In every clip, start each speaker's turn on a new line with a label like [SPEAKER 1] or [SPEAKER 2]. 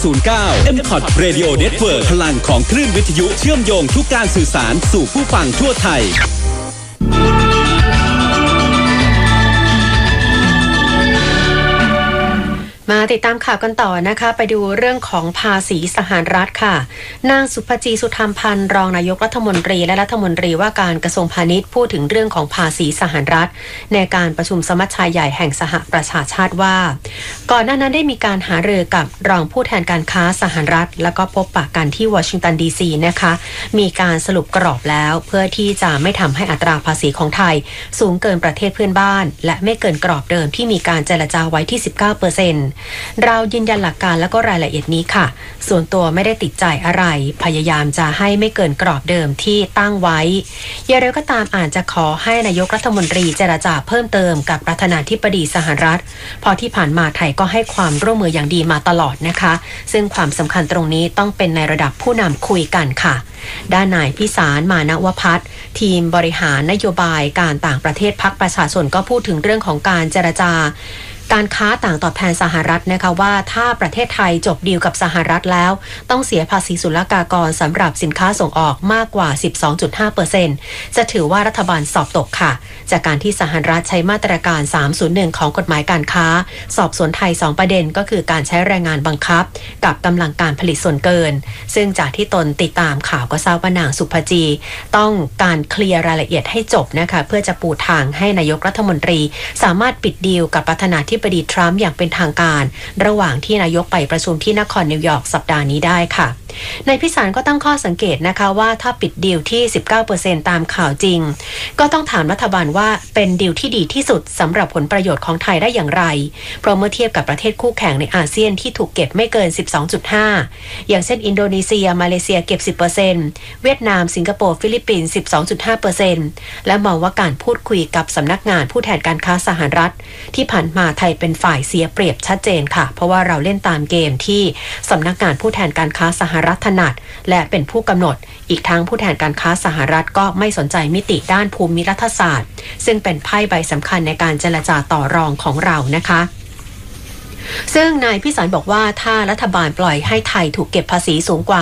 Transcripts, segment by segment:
[SPEAKER 1] 09 M-Cot Radio Network พลังของคลื่นวิทยุเชื่อมโยงทุกการสื่อสารสู่ผู้ฟังทั่วไทย
[SPEAKER 2] มาติดตามข่าวกันต่อนะคะไปดูเรื่องของภาษีสหรัฐค่ะนางสุภจีสุธรรมพันธ์รองนายกรัฐมนตรีและรัฐมนตรีว่าการกระทรวงพาณิชย์พูดถึงเรื่องของภาษีสหรัฐในการประชุมสมัชชาใหญ่แห่งสหประชาชาติว่าก่อนหน้านั้นได้มีการหารือกับรองผู้แทนการค้าสหรัฐแล้วก็พบปะกันที่วอชิงตันดีซีนะคะมีการสรุปกรอบแล้วเพื่อที่จะไม่ทำให้อัตราภาษีของไทยสูงเกินประเทศเพื่อนบ้านและไม่เกินกรอบเดิมที่มีการเจรจาไว้ที่ 19%เรายืนยันหลักการและก็รายละเอียดนี้ค่ะส่วนตัวไม่ได้ติดใจอะไรพยายามจะให้ไม่เกินกรอบเดิมที่ตั้งไว้อย่างไรก็ตามอาจจะขอให้นายกรัฐมนตรีเจรจาเพิ่มเติมกับประธานาธิบดีสหรัฐเพราะที่ผ่านมาไทยก็ให้ความร่วมมืออย่างดีมาตลอดนะคะซึ่งความสำคัญตรงนี้ต้องเป็นในระดับผู้นำคุยกันค่ะด้านนายพิสารมานวภัทรทีมบริหารนโยบายการต่างประเทศพรรคประชาชนก็พูดถึงเรื่องของการเจรจาการค้าต่างตอบแทนสหรัฐนะคะว่าถ้าประเทศไทยจบดีลกับสหรัฐแล้วต้องเสียภาษีศุลกากรสำหรับสินค้าส่งออกมากกว่า 12.5% จะถือว่ารัฐบาลสอบตกค่ะจากการที่สหรัฐใช้มาตรการ 301 ของกฎหมายการค้าสอบสวนไทย2ประเด็นก็คือการใช้แรงงานบังคับกับกำลังการผลิตส่วนเกินซึ่งจากที่ตนติดตามข่าวก็ทราบว่านางสุภจีต้องการเคลียร์รายละเอียดให้จบนะคะเพื่อจะปูทางให้นายกรัฐมนตรีสามารถปิดดีลกับประธานาธิบดีทรัมป์อย่างเป็นทางการระหว่างที่นายกไปประชุมที่นครนิวยอร์กสัปดาห์นี้ได้ค่ะนายพิสารก็ตั้งข้อสังเกตนะคะว่าถ้าปิดดีลที่ 19% ตามข่าวจริงก็ต้องถามรัฐบาลว่าเป็นดีลที่ดีที่สุดสำหรับผลประโยชน์ของไทยได้อย่างไรเพราะเมื่อเทียบกับประเทศคู่แข่งในอาเซียนที่ถูกเก็บไม่เกิน 12.5 อย่างเช่นอินโดนีเซียมาเลเซียเก็บ 10% เวียดนามสิงคโปร์ฟิลิปปินส์ 12.5% และมองว่าการพูดคุยกับสำนักงานผู้แทนการค้าสหรัฐที่ผ่านมาไทยเป็นฝ่ายเสียเปรียบชัดเจนค่ะเพราะว่าเราเล่นตามเกมที่สำนักงานผู้แทนการค้าสหรัฐถนัดและเป็นผู้กำหนดอีกทั้งผู้แทนการค้าสหรัฐก็ไม่สนใจมิติด้านภูมิรัฐศาสตร์ซึ่งเป็นไพ่ใบสำคัญในการเจรจาต่อรองของเรานะคะซึ่งนายพิสารบอกว่าถ้ารัฐบาลปล่อยให้ไทยถูกเก็บภาษีสูงกว่า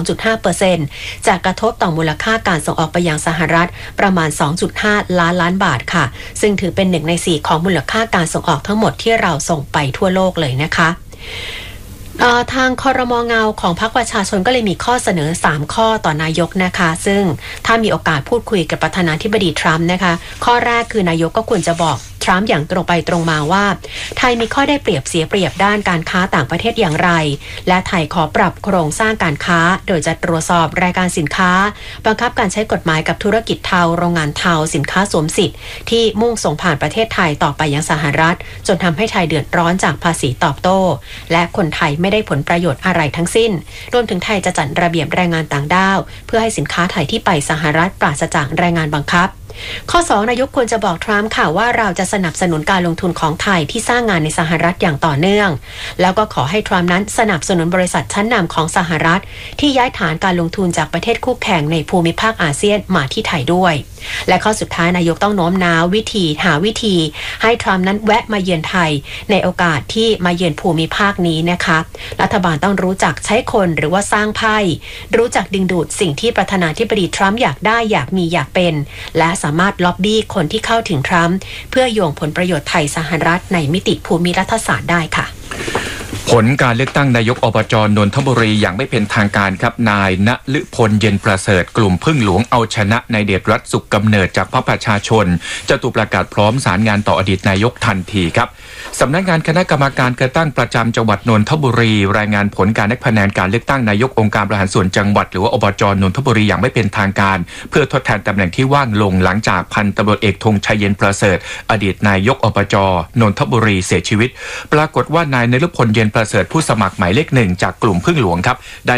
[SPEAKER 2] 12.5% จะกระทบต่อมูลค่าการส่งออกไปยังสหรัฐประมาณ 2.5 ล้านบาทค่ะซึ่งถือเป็น1ใน4ของมูลค่าการส่งออกทั้งหมดที่เราส่งไปทั่วโลกเลยนะคะทางครม.เงาของพรรคประชาชนก็เลยมีข้อเสนอ3ข้อต่อนายกนะคะซึ่งถ้ามีโอกาสพูดคุยกับประธานาธิบดีทรัมป์นะคะข้อแรกคือนายกก็ควรจะบอกทรัมป์อย่างตรงไปตรงมาว่าไทยมีข้อได้เปรียบเสียเปรียบด้านการค้าต่างประเทศอย่างไรและไทยขอปรับโครงสร้างการค้าโดยจะตรวจสอบรายการสินค้าบังคับการใช้กฎหมายกับธุรกิจเทาโรงงานเทาสินค้าสวมสิทธิ์ที่มุ่งส่งผ่านประเทศไทยต่อไปยังสหรัฐจนทำให้ไทยเดือดร้อนจากภาษีตอบโต้และคนไทยไม่ได้ผลประโยชน์อะไรทั้งสิ้นรวมถึงไทยจะจัดระเบียบแรงงานต่างด้าวเพื่อให้สินค้าไทยที่ไปสหรัฐปราศจากแรงงานบังคับข้อ2นายกควรจะบอกทรัมป์ค่ะว่าเราจะสนับสนุนการลงทุนของไทยที่สร้างงานในสหรัฐอย่างต่อเนื่องแล้วก็ขอให้ทรัมป์นั้นสนับสนุนบริษัทชั้นนำของสหรัฐที่ย้ายฐานการลงทุนจากประเทศคู่แข่งในภูมิภาคอาเซียนมาที่ไทยด้วยและข้อสุดท้ายนายกต้องโน้มน้าวหาวิธีให้ทรัมป์นั้นแวะมาเยือนไทยในโอกาสที่มาเยือนภูมิภาคนี้นะคะรัฐบาลต้องรู้จักใช้คนหรือว่าสร้างไพ่รู้จักดึงดูดสิ่งที่ประธานาธิบดีทรัมป์อยากได้อยากมีอยากเป็นและสามารถล็อบบี้คนที่เข้าถึงทรัมป์เพื่อโยงผลประโยชน์ไทยสหรัฐในมิติภูมิรัฐศาสตร์ได้ค่ะ
[SPEAKER 3] ผลการเลือกตั้งนายกอบจ.นนทบุรีอย่างไม่เป็นทางการครับนายณฤพลเย็นประเสริฐกลุ่มพึ่งหลวงเอาชนะนายเดชรัตน์สุขกำเนิดจากพรรคประชาชนจะถูกประกาศพร้อมสารงานต่ออดีตนายกทันทีครับสำนักงานคณะกรรมการการเลือกตั้งประจำจังหวัดนนทบุรีรายงานผลการนับคะแนนการเลือกตั้งนายกองค์การบริหารส่วนจังหวัดหรือว่าอบจ.นนทบุรีอย่างไม่เป็นทางการเพื่อทดแทนตำแหน่งที่ว่างลงหลังจากพันตำรวจเอกธงชัยเย็นประเสริฐอดีตนายกอบจ.นนทบุรีเสียชีวิตปรากฏว่านายณฤพลเย็นประเสริฐผู้สมัครหมายเลข1จากกลุ่มพึ่งหลวงครับได้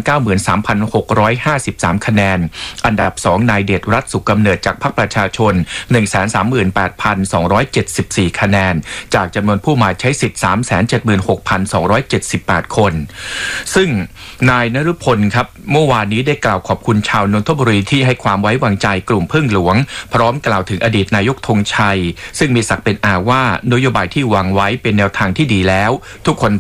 [SPEAKER 3] 193,653 คะแนนอันดับ2นายเดชรัตน์สุขกำเนิดจากพรรคประชาชน 138,274 คะแนนจากจำนวนผู้มาใช้สิทธิ์ 376,278 คนซึ่งนายณฤพลครับเมื่อวานนี้ได้กล่าวขอบคุณชาวนนทบุรีที่ให้ความไว้วางใจกลุ่มพึ่งหลวงพร้อมกล่าวถึงอดีตนายกธงชัยซึ่งมีศักดิ์เป็นอาว่านโยบายที่วางไว้เป็นแนวทางที่ดีแล้วทุกคน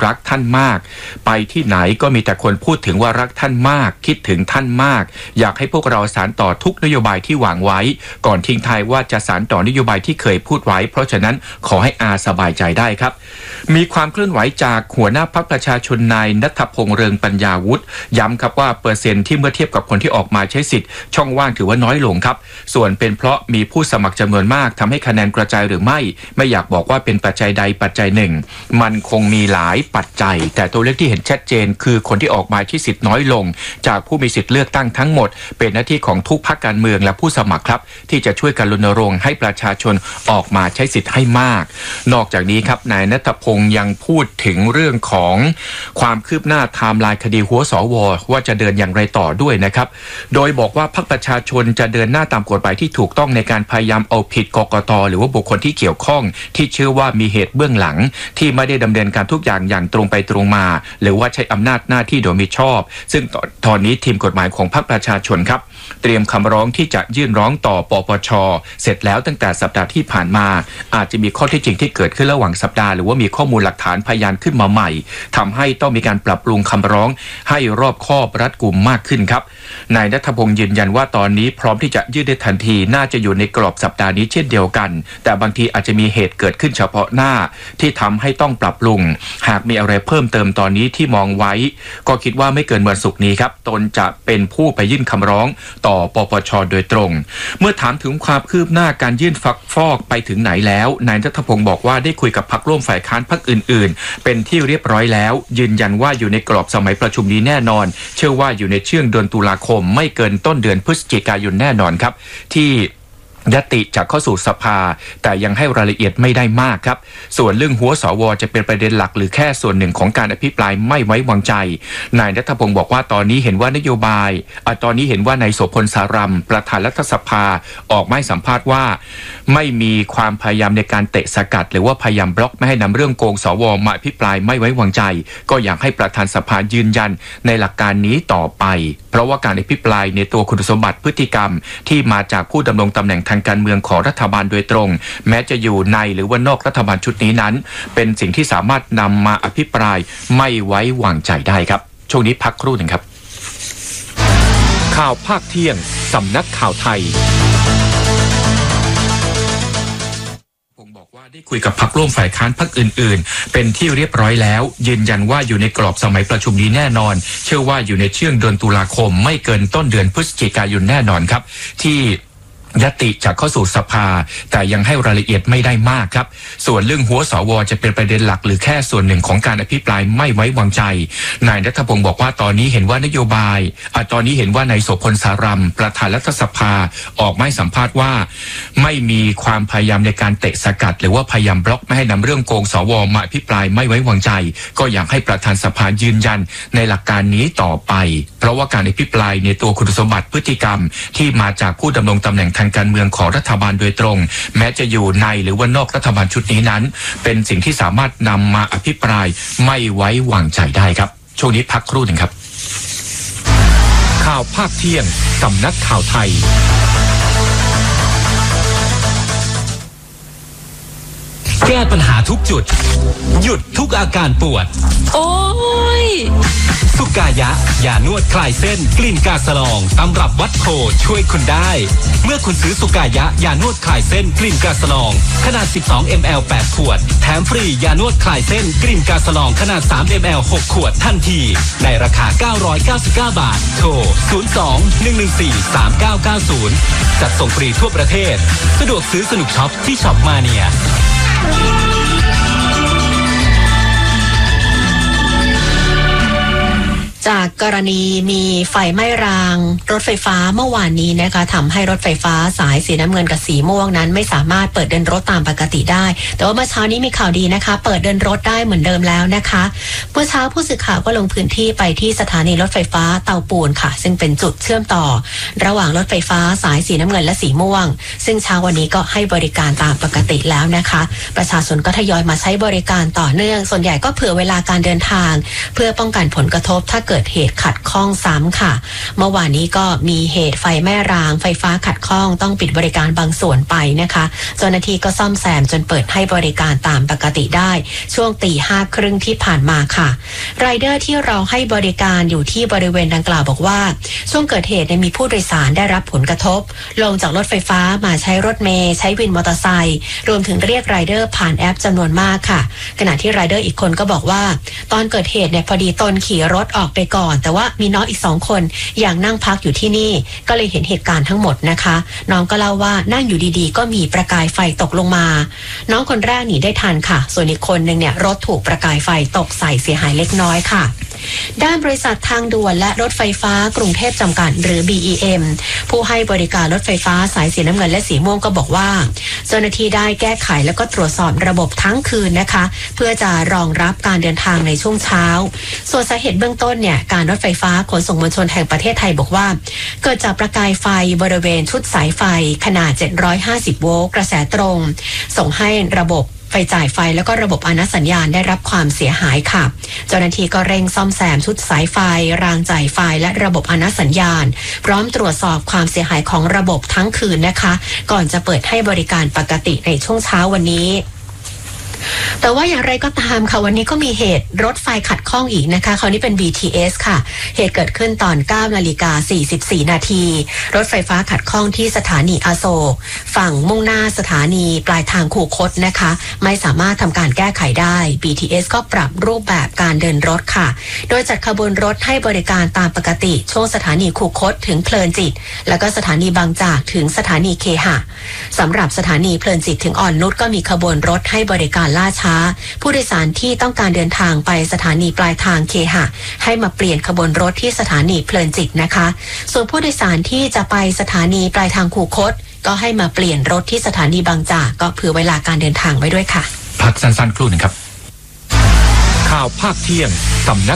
[SPEAKER 3] รักท่านมากไปที่ไหนก็มีแต่คนพูดถึงว่ารักท่านมากคิดถึงท่านมากอยากให้พวกเราสานต่อทุกนโยบายที่วางไว้ก่อนทิ้งท้ายว่าจะสานต่อนโยบายที่เคยพูดไว้เพราะฉะนั้นขอให้อาสบายใจได้ครับมีความเคลื่อนไหวจากหัวหน้าพรรคประชาชนนายณัฐพงษ์เรืองปัญญาวุฒิย้ำครับว่าเปอร์เซ็นต์ที่เมื่อเทียบกับคนที่ออกมาใช้สิทธิ์ช่องว่างถือว่าน้อยลงครับส่วนเป็นเพราะมีผู้สมัครจำนวนมากทำให้คะแนนกระจายหรือไม่อยากบอกว่าเป็นปัจจัยใดปัจจัยหนึ่งมันคงมีหลายปัจจัยแต่ตัวเลขที่เห็นชัดเจนคือคนที่ออกมาใช้สิทธิ์น้อยลงจากผู้มีสิทธิ์เลือกตั้งทั้งหมดเป็นหน้าที่ของทุกพรรคการเมืองและผู้สมัครครับที่จะช่วยกันรณรงค์ให้ประชาชนออกมาใช้สิทธิ์ให้มากนอกจากนี้ครับนายณัฐพงษ์ยังพูดถึงเรื่องของความคืบหน้าไทม์ไลน์คดีหัวสวว่าจะเดินอย่างไรต่อด้วยนะครับโดยบอกว่าพรรคประชาชนจะเดินหน้าตามกฎหมายที่ถูกต้องในการพยายามเอาผิดกกต.หรือว่าบุคคลที่เกี่ยวข้องที่เชื่อว่ามีเหตุเบื้องหลังที่ไม่ได้ดำเนินการทุกอย่างอย่างตรงไปตรงมาหรือว่าใช้อำนาจหน้าที่โดยมิชอบซึ่งตอนนี้ทีมกฎหมายของพรรคประชาชนครับเตรียมคำร้องที่จะยื่นร้องต่อปปช.เสร็จแล้วตั้งแต่สัปดาห์ที่ผ่านมาอาจจะมีข้อเท็จจริงที่เกิดขึ้นระหว่างสัปดาห์หรือว่ามีข้อมูลหลักฐานพยานขึ้นมาใหม่ทำให้ต้องมีการปรับปรุงคำร้องให้รอบคอบรัดกุมมากขึ้นครับนายณัฐพงษ์ยืนยันว่าตอนนี้พร้อมที่จะยื่นได้ทันทีน่าจะอยู่ในกรอบสัปดาห์นี้เช่นเดียวกันแต่บางทีอาจจะมีเหตุเกิดขึ้นเฉพาะหน้าที่ทำให้ต้องปรับปรุงหากมีอะไรเพิ่มเติมตอนนี้ที่มองไว้ก็คิดว่าไม่เกินวันศุกร์นี้ครับตนจะเป็นผู้ไปยื่นคำร้องต่อปปช.โดยตรงเมื่อถามถึงความคืบหน้าการยื่นฟักฟอกไปถึงไหนแล้วนายณัฐพงษ์บอกว่าได้คุยกับพรรคร่วมฝ่ายค้านพรรคอื่นๆเป็นที่เรียบร้อยแล้วยืนยันว่าอยู่ในกรอบสมัยประชุมนี้แน่นอนเชื่อว่าอยู่ในช่วงเดือนตุลาคมไม่เกินต้นเดือนพฤศจิกายนแน่นอนครับที่ยติจะเข้าสู่สภาแต่ยังให้รายละเอียดไม่ได้มากครับส่วนเรื่องหัวสวจะเป็นประเด็นหลักหรือแค่ส่วนหนึ่งของการอภิปรายไม่ไว้วางใจนายณัฐพงษ์บอกว่าตอนนี้เห็นว่านโยบายตอนนี้เห็นว่านายโสพลสารัมประธานรัฐสภาออกมาให้สัมภาษณ์ว่าไม่มีความพยายามในการเตะสกัดหรือว่าพยายามบล็อกไม่ให้นำเรื่องโกงสวมาอภิปรายไม่ไว้วางใจก็อยากให้ประธานสภายืนยันในหลักการนี้ต่อไปเพราะว่าการอภิปรายในตัวคุณสมบัติพฤติกรรมที่มาจากผู้ดำรงตำแหน่งทางการเมืองของรัฐบาลโดยตรงแม้จะอยู่ในหรือว่านอกรัฐบาลชุดนี้นั้นเป็นสิ่งที่สามารถนำมาอภิปรายไม่ไว้วางใจได้ครับช่วงนี้พักครู่หนึ่งครับข่าวภาคเที่ยงสำนักข่าวไทยบอกว่าได้คุยกับพรรคร่วมฝ่ายค้านพรรคอื่นๆเป็นที่เรียบร้อยแล้วยืนยันว่าอยู่ในกรอบสมัยประชุมนี้แน่นอนเชื่อว่าอยู่ในช่วงเดือนตุลาคมไม่เกินต้นเดือนพฤศจิกายนแน่นอนครับที่ยติจะเข้าสู่สภาแต่ยังให้รายละเอียดไม่ได้มากครับส่วนเรื่องหัวสวจะเป็นประเด็นหลักหรือแค่ส่วนหนึ่งของการอภิปรายไม่ไว้วางใจนายณัฐพงษ์บอกว่าตอนนี้เห็นว่านโยบายตอนนี้เห็นว่านายโสพลสารัมประธานรัฐสภาออกมาให้สัมภาษณ์ว่าไม่มีความพยายามในการเตะสกัดหรือว่าพยายามบล็อกไม่ให้นำเรื่องโกงสวมาอภิปรายไม่ไว้วางใจก็อยากให้ประธานสภายืนยันในหลักการนี้ต่อไปเพราะว่าการอภิปรายในตัวคุณสมบัติพฤติกรรมที่มาจากผู้ดำรงตำแหน่งทางการเมืองของรัฐบาลโดยตรงแม้จะอยู่ในหรือว่านอกรัฐบาลชุดนี้นั้นเป็นสิ่งที่สามารถนำมาอภิปรายไม่ไว้วางใจได้ครับช่วงนี้พักครู่หนึ่งครับข่าวภาคเที่ยงสำนักข่าวไทย
[SPEAKER 4] แก้ปัญหาทุกจุดหยุดทุกอาการปวดโอ้ยสุกายะยานวดคลายเส้นกลิ่นกาสลองตำรับวัดโพช่วยคุณได้เมื่อคุณซื้อสุกายะยานวดคลายเส้นกลิ่นกาสลองขนาด12 ml 8 ขวดแถมฟรียานวดคลายเส้นกลิ่นกาสลองขนาด3 ml 6 ขวดทันทีในราคา999 บาทโทร02-114-3990จัดส่งฟรีทั่วประเทศสะดวกซื้อสนุกช็อปที่ช็อปมาเนีย
[SPEAKER 2] จากกรณีมีไฟไหม้รางรถไฟฟ้าเมื่อวานนี้นะคะทำให้รถไฟฟ้าสายสีน้ำเงินกับสีม่วงนั้นไม่สามารถเปิดเดินรถตามปกติได้แต่ว่าเมื่อเช้านี้มีข่าวดีนะคะเปิดเดินรถได้เหมือนเดิมแล้วนะคะเมื่อเช้าผู้สื่อข่าวก็ลงพื้นที่ไปที่สถานีรถไฟฟ้าเตาปูนค่ะซึ่งเป็นจุดเชื่อมต่อระหว่างรถไฟฟ้าสายสีน้ำเงินและสีม่วงซึ่งเช้าวันนี้ก็ให้บริการตามปกติแล้วนะคะประชาชนก็ทยอยมาใช้บริการต่อเนื่องส่วนใหญ่ก็เผื่อเวลาการเดินทางเพื่อป้องกันผลกระทบถ้าเกิดเกิดเหตุขัดข้องซ้ำค่ะเมื่อวานนี้ก็มีเหตุไฟแม่รางไฟฟ้าขัดข้องต้องปิดบริการบางส่วนไปนะคะเจ้าหน้าที่ก็ซ่อมแซมจนเปิดให้บริการตามปกติได้ช่วง 5:30 น.ที่ผ่านมาค่ะไรเดอร์ที่เราให้บริการอยู่ที่บริเวณดังกล่าวบอกว่าช่วงเกิดเหตุมีผู้โดยสารได้รับผลกระทบลงจากรถไฟฟ้ามาใช้รถเมล์ใช้วินมอเตอร์ไซค์รวมถึงเรียกไรเดอร์ผ่านแอปจำนวนมากค่ะขณะที่ไรเดอร์อีกคนก็บอกว่าตอนเกิดเหตุพอดีตนขี่รถออกไปก่อนแต่ว่ามีน้องอีก2 คนยังนั่งพักอยู่ที่นี่ก็เลยเห็นเหตุการณ์ทั้งหมดนะคะน้องก็เล่าว่านั่งอยู่ดีๆก็มีประกายไฟตกลงมาน้องคนแรกหนีได้ทันค่ะส่วนอีกคนนึงรถถูกประกายไฟตกใส่เสียหายเล็กน้อยค่ะด้านบริษัททางด่วนและรถไฟฟ้ากรุงเทพจำกัดหรือ BEM ผู้ให้บริการรถไฟฟ้าสายสีน้ำเงินและสีม่วงก็บอกว่าเจ้าหน้าที่ได้แก้ไขแล้วก็ตรวจสอบระบบทั้งคืนนะคะเพื่อจะรองรับการเดินทางในช่วงเช้าส่วนสาเหตุเบื้องต้นการรถไฟฟ้าขนส่งมวลชนแห่งประเทศไทยบอกว่าเกิดจากประกายไฟบริเวณชุดสายไฟขนาด750โวลต์กระแสตรงส่งให้ระบบไฟจ่ายไฟแล้วก็ระบบอนุสัญญาณได้รับความเสียหายค่ะเจ้าหน้าที่ก็เร่งซ่อมแซมชุดสายไฟรางจ่ายไฟและระบบอนุสัญญาณพร้อมตรวจสอบความเสียหายของระบบทั้งคืนนะคะก่อนจะเปิดให้บริการปกติในช่วงเช้าวันนี้แต่ว่าอย่างไรก็ตามค่ะวันนี้ก็มีเหตุรถไฟขัดข้องอีกนะคะคราวนี้เป็น BTS ค่ะเหตุเกิดขึ้นตอน 9:44 น.รถไฟฟ้าขัดข้องที่สถานีอโศกฝั่งมุ่งหน้าสถานีปลายทางคูคตนะคะไม่สามารถทำการแก้ไขได้ BTS ก็ปรับรูปแบบการเดินรถค่ะโดยจัดขบวนรถให้บริการตามปกติช่วงสถานีคูคตถึงเพลินจิตแล้วก็สถานีบางจากถึงสถานีเคหะสำหรับสถานีเพลินจิตถึงอ่อนนุชก็มีขบวนรถให้บริการล่าช้าผู้โดยสารที่ต้องการเดินทางไปสถานีปลายทางเคหะให้มาเปลี่ยนขบวนรถที่สถานีเพลินจิตนะคะส่วนผู้โดยสารที่จะไปสถานีปลายทางคูคตก็ให้มาเปลี่ยนรถที่สถานีบางจากก็เผื่อเวลาการเดินทางไว้ด้วยค่ะ
[SPEAKER 3] พักสั้นๆครู่หนึ่งครับข่าวภาคเที่ยงสำนัก